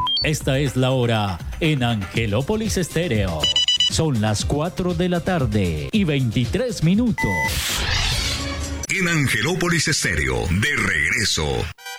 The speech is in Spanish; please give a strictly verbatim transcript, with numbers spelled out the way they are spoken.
Esta es la hora en Angelópolis Estéreo. Son las cuatro de la tarde y veintitrés minutos. En Angelópolis Estéreo, de regreso.